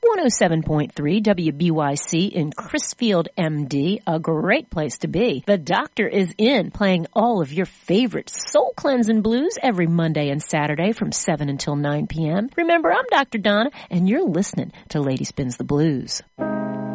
107.3 WBYC in Crisfield, MD, a great place to be. The Doctor is in, playing all of your favorite soul cleansing blues every Monday and Saturday from 7 until 9 p.m. Remember, I'm Dr. Donna, and you're listening to Lady Spins the Blues.